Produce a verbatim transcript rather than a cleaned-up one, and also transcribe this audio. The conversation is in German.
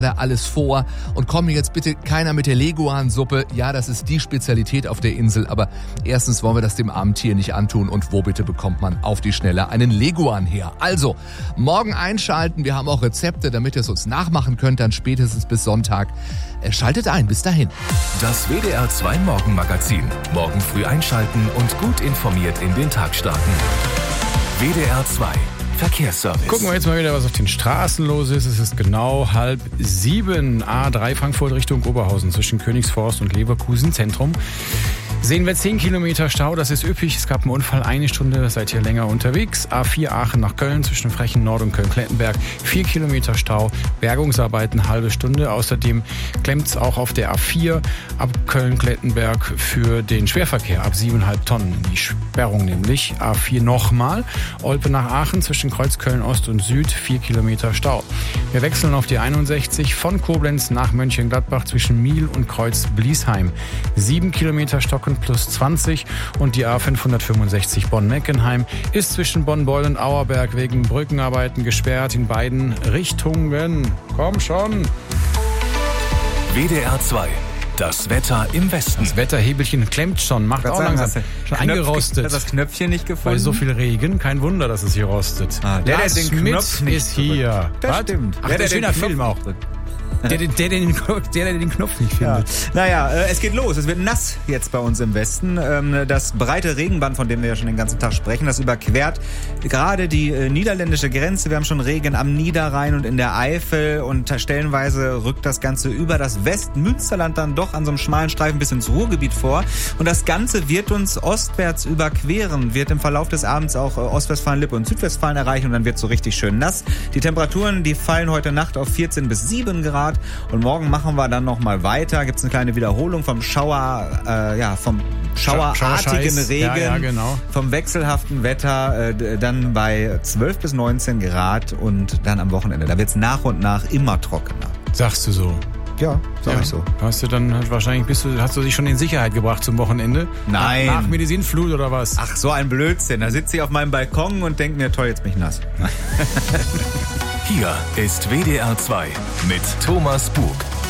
da alles vor und komm mir jetzt bitte keiner mit der Leguan-Suppe. Ja, das ist die Spezialität auf der Insel, aber erstens wollen wir das dem armen Tier nicht antun und wo bitte bekommt man auf die Schnelle einen Leguan her? Also, morgen einschalten, wir haben auch Rezepte, damit ihr es uns nachmachen könnt, dann spätestens bis Sonntag. Schaltet ein, bis dahin. Das W D R zwei Morgenmagazin. Morgen früh einschalten und gut informiert in den Tag starten. W D R zwei Verkehrsservice. Gucken wir jetzt mal wieder, was auf den Straßen los ist. Es ist genau halb sieben. A drei Frankfurt Richtung Oberhausen zwischen Königsforst und Leverkusen Zentrum. Sehen wir zehn Kilometer Stau, das ist üppig. Es gab einen Unfall, eine Stunde, seid ihr länger unterwegs. A vier Aachen nach Köln zwischen Frechen Nord und Köln-Klettenberg. vier Kilometer Stau, Bergungsarbeiten, halbe Stunde. Außerdem klemmt es auch auf der A vier ab Köln-Klettenberg für den Schwerverkehr ab siebeneinhalb Tonnen. Die Sperrung nämlich. A vier nochmal. Olpe nach Aachen zwischen Kreuzköln Ost und Süd, vier Kilometer Stau. Wir wechseln auf die einundsechzig von Koblenz nach Mönchengladbach zwischen Miel und Kreuz-Bliesheim. sieben Kilometer Stocken plus zwanzig und die A fünfhundertfünfundsechzig Bonn-Meckenheim ist zwischen Bonn-Beul und Auerberg wegen Brückenarbeiten gesperrt in beiden Richtungen. Komm schon! W D R zwei. Das Wetter im Westen. Das Wetterhebelchen klemmt schon, macht auch sagen, langsam. Schon Knöpf, eingerostet. Hat das Knöpfchen nicht gefunden? Bei so viel Regen, kein Wunder, dass es hier rostet. Ah, der, Lars der den Schmidt Knopf nicht ist hier. Das Was? stimmt. Ach, der, der, der schöner den Film Knopf auch. drückt. Der, der, der, den, der, der den Knopf nicht findet. Ja. Naja, äh, es geht los. Es wird nass jetzt bei uns im Westen. Ähm, das breite Regenband, von dem wir ja schon den ganzen Tag sprechen, das überquert gerade die äh, niederländische Grenze. Wir haben schon Regen am Niederrhein und in der Eifel und stellenweise rückt das Ganze über das Westmünsterland dann doch an so einem schmalen Streifen bis ins Ruhrgebiet vor. Und das Ganze wird uns ostwärts überqueren, wird im Verlauf des Abends auch äh, Ostwestfalen, Lippe und Südwestfalen erreichen und dann wird es so richtig schön nass. Die Temperaturen, die fallen heute Nacht auf vierzehn bis sieben Grad. Und morgen machen wir dann nochmal weiter. Gibt es eine kleine Wiederholung vom Schauer, äh, ja, vom schauerartigen Regen, ja, ja, genau. vom wechselhaften Wetter, äh, dann bei zwölf bis neunzehn Grad und dann am Wochenende. Da wird es nach und nach immer trockener. Sagst du so? Ja, sag ja. ich so. Hast du dann wahrscheinlich bist du, hast du dich schon in Sicherheit gebracht zum Wochenende? Nein. Nach, nach mir die Sintflut oder was? Ach, so ein Blödsinn. Da sitze ich auf meinem Balkon und denke mir, toll, jetzt bin ich nass. Hier ist W D R zwei mit Thomas Bug.